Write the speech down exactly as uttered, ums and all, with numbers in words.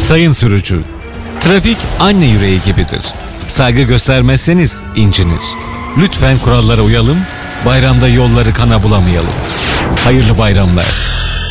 Sayın sürücü, trafik anne yüreği gibidir. Saygı göstermezseniz incinir. Lütfen kurallara uyalım, bayramda yolları kana bulamayalım. Hayırlı bayramlar.